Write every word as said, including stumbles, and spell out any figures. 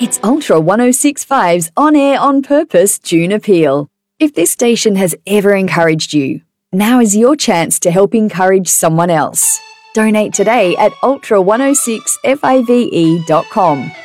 It's Ultra one oh six point five's On Air On Purpose June appeal. If this station has ever encouraged you, now is your chance to help encourage someone else. Donate today at ultra one oh six five dot com.